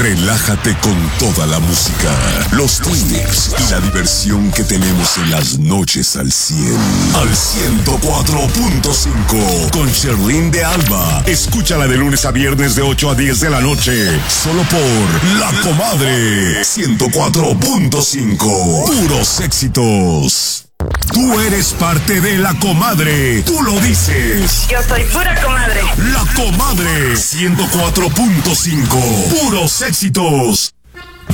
Relájate con toda la música, los tips y la diversión que tenemos en las noches al 100. Al 104.5 con Sherlyn de Alba. Escúchala de lunes a viernes de 8 a 10 de la noche. Solo por La Comadre 104.5. Puros éxitos. Tú eres parte de La Comadre. Tú lo dices. Yo soy pura comadre. La Comadre 104.5. Puros éxitos.